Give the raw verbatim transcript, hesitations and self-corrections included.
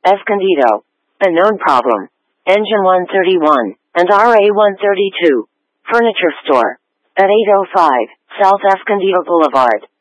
Escondido. A known problem. Engine one thirty-one, and R A one thirty-two. Furniture store. At eight oh five, South Escondido Boulevard.